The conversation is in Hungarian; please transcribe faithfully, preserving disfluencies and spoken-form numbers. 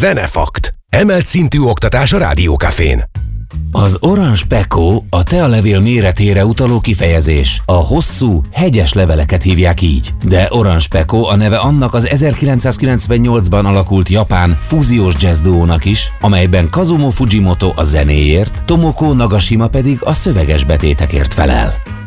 Zenefakt. Emelt szintű oktatás a Rádiókafén. Az Orange Pekoe a tealevél méretére utaló kifejezés. A hosszú, hegyes leveleket hívják így. De Orange Pekoe a neve annak az ezerkilencszázkilencvennyolcban alakult japán fúziós jazz duónak is, amelyben Kazumo Fujimoto a zenéért, Tomoko Nagashima pedig a szöveges betétekért felel.